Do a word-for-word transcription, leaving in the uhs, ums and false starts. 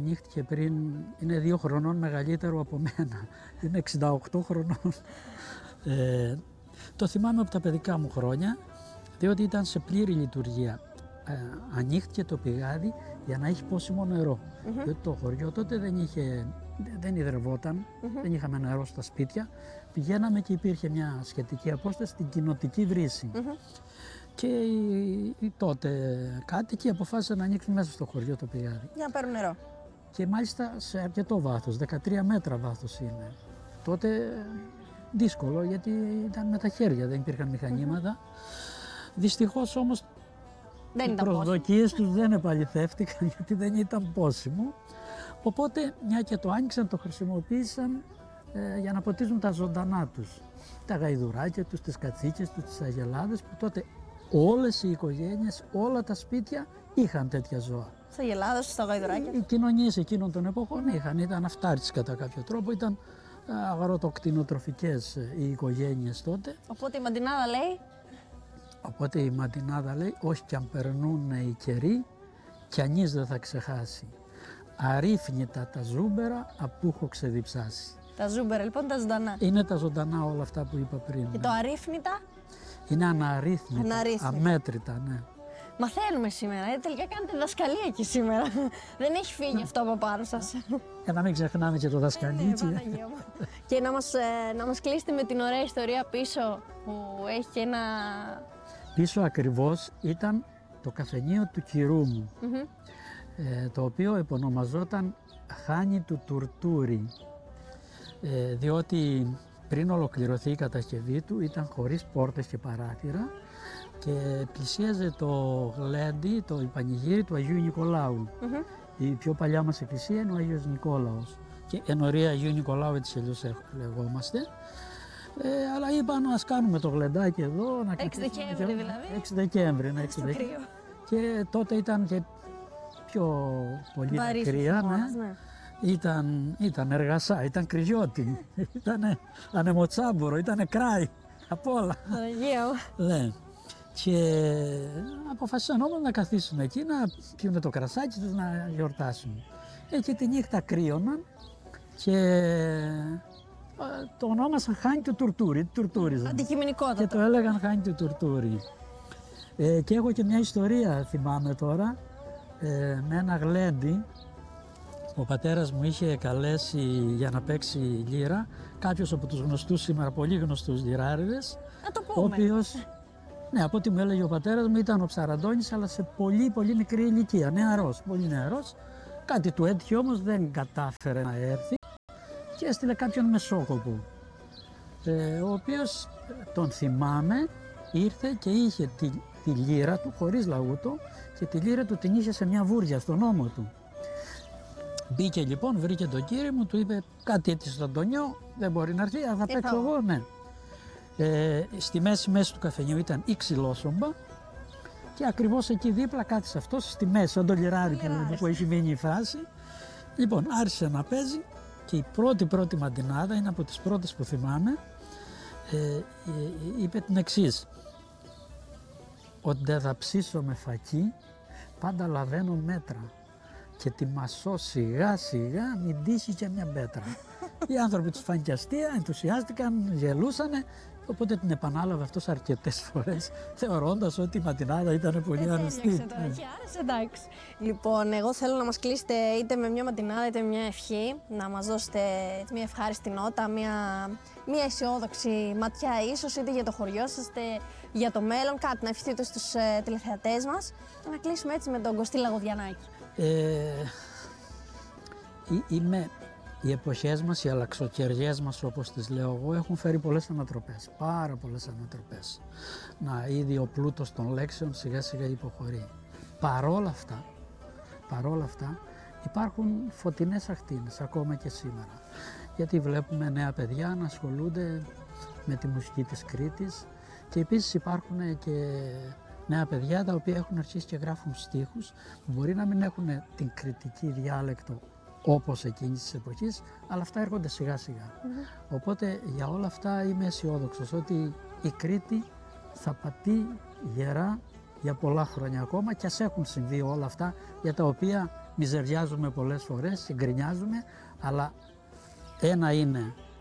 ανοίχτηκε πριν, είναι δύο χρονών μεγαλύτερο από μένα, είναι εξήντα οκτώ χρονών. Ε, το θυμάμαι από τα παιδικά μου χρόνια, διότι ήταν σε πλήρη λειτουργία. Ε, ανοίχτηκε το πηγάδι για να έχει πόσιμο νερό. Mm-hmm. Διότι το χωριό τότε δεν, είχε, δεν υδρευόταν, mm-hmm. δεν είχαμε νερό στα σπίτια. Πηγαίναμε και υπήρχε μια σχετική απόσταση στην κοινοτική βρύση. Mm-hmm. Και οι, οι τότε κάτοικοι αποφάσισαν να ανοίξουν μέσα στο χωριό το πηγάδι. Για να παίρνουν νερό. Και μάλιστα σε αρκετό βάθος, δεκατρία μέτρα βάθος είναι. Τότε δύσκολο γιατί ήταν με τα χέρια, δεν υπήρχαν μηχανήματα. Mm-hmm. Δυστυχώς όμως δεν οι προσδοκίες τους δεν επαληθεύτηκαν γιατί δεν ήταν πόσιμο. Οπότε μια και το άνοιξαν, το χρησιμοποίησαν ε, για να ποτίζουν τα ζωντανά τους. Τα γαϊδουράκια τους, τις κατσίκες τους, τις αγελάδες που τότε όλες οι οικογένειες, όλα τα σπίτια είχαν τέτοια ζώα. Στα αγελάδες, στα γαϊδουράκια. Οι κοινωνίες εκείνων των εποχών mm. είχαν, ήταν αυτάρτης κατά κάποιο τρόπο, ήταν αγροτοκτηνοτροφικές οι οικογένειες τότε. Οπότε η Μαντινάδα λέει. Οπότε η Μαντινάδα λέει, όχι κι αν περνούν οι καιροί, κι ανείς δεν θα ξεχάσει. Αρρύθμιτα τα ζούμπερα απ' έχω ξεδιψάσει. Τα ζούμπερα λοιπόν, τα ζωντανά. Είναι τα ζωντανά όλα αυτά που είπα πριν. Και ναι. το αρρύθμιτα. Είναι αναρρύθμιτα, αναρρύθμιτα. αμέτρητα, ναι. Μαθαίνουμε σήμερα, ε, τελικά κάνετε δασκαλία εκεί σήμερα. Δεν έχει φύγει αυτό από πάνω σας. Για να μην ξεχνάμε και το δασκαλίτσι. Ε, ναι, και να μας, ε, να μας κλείσετε με την ωραία ιστορία πίσω που έχει και ένα... Πίσω ακριβώς ήταν το καφενείο του κυρού μου, mm-hmm. ε, το οποίο επωνομαζόταν Χάνι του Τουρτούρι, ε, διότι πριν ολοκληρωθεί η κατασκευή του ήταν χωρίς πόρτες και παράθυρα και πλησίαζε το γλέντι, το πανηγύρι του Αγίου Νικολάου. Mm-hmm. Η πιο παλιά μας εκκλησία είναι ο Άγιος Νικόλαος και ενορία Αγίου Νικολάου έτσι αλλιώς λεγόμαστε. Ε, αλλά είπαν ας κάνουμε το γλεντάκι εδώ. Να έξι Δεκέμβρη δηλαδή. έξι Δεκέμβρη, ναι, έξι Δεκέμβρη. Και τότε ήταν και πιο πολύ κρύα, ναι. ναι. Ήταν, ήταν εργασά, ήταν κρυζιώτη, ήταν ανεμοτσάμπορο, ήταν κράι, απ' όλα. Ναι. Και αποφασίσαν όμως να καθίσουν εκεί, να πιούνε το κρασάκι τους, να γιορτάσουν. Ε, και τη νύχτα κρύωναν και το ονόμασαν Χάνι του Τουρτούρι, τουρτούριζαν. Αντικειμενικότατα. Και το έλεγαν Χάνι του Τουρτούρι. Ε, και έχω και μια ιστορία, θυμάμαι τώρα, ε, με ένα γλέντι. Ο πατέρας μου είχε καλέσει για να παίξει λύρα κάποιος από τους γνωστούς σήμερα, πολύ γνωστούς λυράριδες. Να το πούμε. Ο οποίος, ναι, από ό,τι μου έλεγε ο πατέρας μου ήταν ο Ψαραντώνης, αλλά σε πολύ πολύ μικρή ηλικία, νεαρός, πολύ νεαρός. Κάτι του έτυχε όμως, δεν κατάφερε να έρθει και έστειλε κάποιον Μεσόκοπο, ε, ο οποίος τον θυμάμαι, ήρθε και είχε τη, τη λύρα του χωρίς λαούτο και τη λύρα του την είχε σε μια βούρια στον ώμο του. Μπήκε λοιπόν, βρήκε τον κύριο μου, του είπε κάτι έτσι στον Αντωνιό, δεν μπορεί να έρθει, θα παίξω εγώ, ναι. Ε, στη μέση μέση του καφενείου ήταν η ξυλόσομπα και ακριβώς εκεί δίπλα κάθισε αυτός στη μέση, σαν το λιράρι που, που έχει μείνει η φράση. Λοιπόν, άρχισε να παίζει και η πρώτη πρώτη μαντινάδα, είναι από τις πρώτες που θυμάμαι, ε, ε, είπε την εξής: ότι δεν θα ψήσω με φακί, πάντα λαβαίνω μέτρα και τη μασώ σιγά σιγά, μην τύχει και μια πέτρα. Οι άνθρωποι τους φάνηκε αστεία, ενθουσιάστηκαν, γελούσανε, οπότε την επανάλαβε αυτός αρκετές φορές, θεωρώντας ότι η μαντινάδα ήταν πολύ αρεστή. Άρεσε τώρα, άρεσε, εντάξει. Λοιπόν, εγώ θέλω να μας κλείσετε είτε με μια μαντινάδα είτε με μια ευχή, να μας δώσετε μια ευχάριστη νότα, μια, μια αισιόδοξη ματιά ίσως, είτε για το χωριό σας, είτε για το μέλλον, κάτι να ευχηθείτε στους ε, τηλεθεατές μας και να κλείσουμε έτσι με τον Κωστή Λαγοδιανάκη. Ε, είμαι, οι εποχές μας, οι αλλαξοκαιριές μας όπως τις λέω εγώ έχουν φέρει πολλές ανατροπές, πάρα πολλές ανατροπές. Να, ήδη ο πλούτος των λέξεων σιγά σιγά υποχωρεί. Παρόλα αυτά, παρόλα αυτά υπάρχουν φωτεινές ακτίνες ακόμα και σήμερα. Γιατί βλέπουμε νέα παιδιά να ασχολούνται με τη μουσική της Κρήτης και επίσης υπάρχουν και νέα παιδιά τα οποία έχουν αρχίσει και γράφουν στίχους που μπορεί να μην έχουν την κρητική διάλεκτο όπως εκείνης της εποχής, αλλά αυτά έρχονται σιγά σιγά. Mm-hmm. Οπότε για όλα αυτά είμαι αισιόδοξος ότι η Κρήτη θα πατεί γερά για πολλά χρόνια ακόμα και ας έχουν συμβεί όλα αυτά για τα οποία μιζεριάζουμε πολλές φορές, συγκρινιάζουμε, αλλά ένα είναι